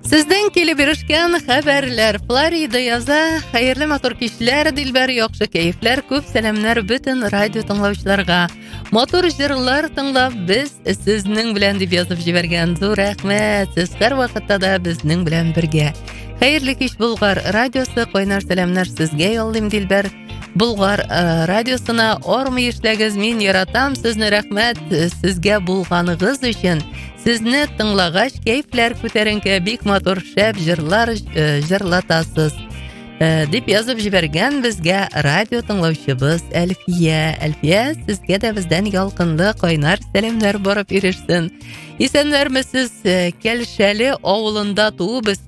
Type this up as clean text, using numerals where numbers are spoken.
Сездән килеп ирешкән хәбәрләр. Флорида яза. Хәерле матур кичләр, Дилбәр, яхшы кәефләр, күп сәламнар бөтен радио тыңлаучыларга. Матур җырлар тыңлап, без сезнең белән дип язып җибәргән. Зур рәхмәт. Сез һәр вакытта да безнең белән бергә. Хәерле кич Болгар радиосы, кайнар сәламнар сезгә яллыйм, Дилбәр. Болгар радиосына ормый эшләгез, мин яратам сезне, рәхмәт сезгә булганыгыз өчен. Сезне тыңлагач кәефләр күтәренке, бик матур шәп җырлар җырлатасыз. Дип язып җибәргән безгә радио тыңлаучыбыз Әлфия. Әлфия, сезгә дә бездән ялкынлы кайнар сәламнар барып ирешсен. Исәннәрмесез? Кәлшәле авылында туып